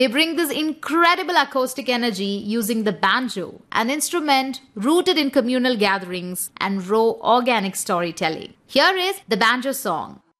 They bring this incredible acoustic energy using the banjo, an instrument rooted in communal gatherings and raw organic storytelling. Here is the banjo song.